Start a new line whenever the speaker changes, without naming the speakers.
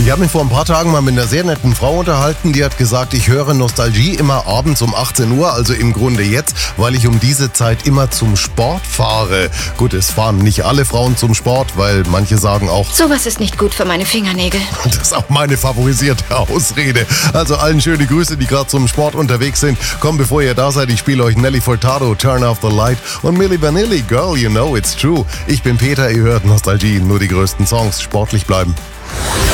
Ich habe mich vor ein paar Tagen mal mit einer sehr netten Frau unterhalten, die hat gesagt, ich höre Nostalgie immer abends um 18 Uhr, also im Grunde jetzt, weil ich um diese Zeit immer zum Sport fahre. Gut, es fahren nicht alle Frauen zum Sport, weil manche sagen auch,
Sowas ist nicht gut für meine Fingernägel.
das ist auch meine favorisierte Ausrede. Also allen schöne Grüße, die gerade zum Sport unterwegs sind. Komm, bevor ihr da seid, ich spiele euch Nelly Furtado, Turn Off the Light und Milli Vanilli, Girl, You Know It's True. Ich bin Peter, ihr hört Nostalgie, nur die größten Songs, sportlich bleiben.